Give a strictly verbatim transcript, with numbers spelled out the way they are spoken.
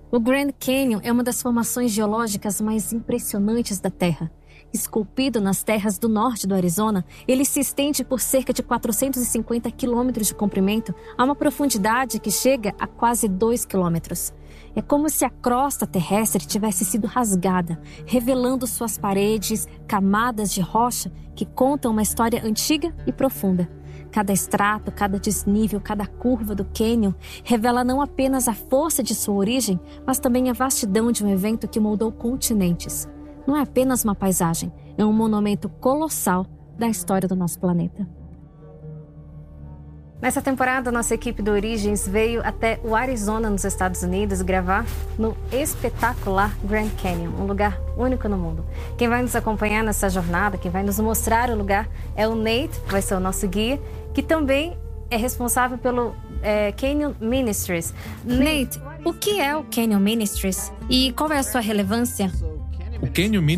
O Grand Canyon é uma das formações geológicas mais impressionantes da Terra. Esculpido nas terras do norte do Arizona, ele se estende por cerca de quatrocentos e cinquenta quilômetros de comprimento a uma profundidade que chega a quase dois quilômetros. É como se a crosta terrestre tivesse sido rasgada, revelando suas paredes, camadas de rocha que contam uma história antiga e profunda. Cada estrato, cada desnível, cada curva do cânion revela não apenas a força de sua origem, mas também a vastidão de um evento que moldou continentes. Não é apenas uma paisagem, é um monumento colossal da história do nosso planeta. Nessa temporada, nossa equipe do Origens veio até o Arizona, nos Estados Unidos, gravar no espetacular Grand Canyon, um lugar único no mundo. Quem vai nos acompanhar nessa jornada, quem vai nos mostrar o lugar é o Nate, que vai ser o nosso guia, que também é responsável pelo é, Canyon Ministries. Nate, o que é o Canyon Ministries e qual é a sua relevância? O Canyon Ministries